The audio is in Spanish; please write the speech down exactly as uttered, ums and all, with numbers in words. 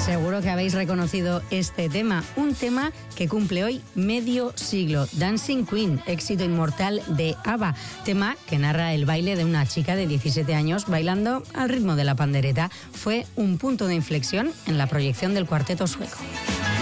Seguro que habéis reconocido este tema, un tema que cumple hoy medio siglo. Dancing Queen, éxito inmortal de ABBA, tema que narra el baile de una chica de diecisiete años bailando al ritmo de la pandereta. Fue un punto de inflexión en la proyección del cuarteto sueco.